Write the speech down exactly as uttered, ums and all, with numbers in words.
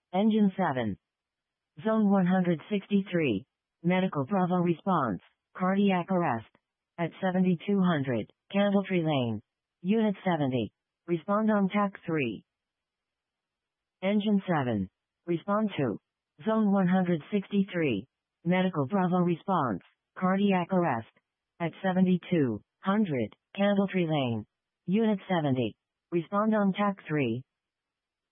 Engine seven. Zone one hundred sixty-three. Medical Bravo response. Cardiac arrest. At seventy-two hundred, Candletree Lane. Unit seventy. Respond on T A C three. Engine seven. Respond to. Zone one hundred sixty-three. Medical Bravo response. Cardiac arrest. At seventy-two hundred, Candletree Lane. Unit seventy. Respond on T A C three.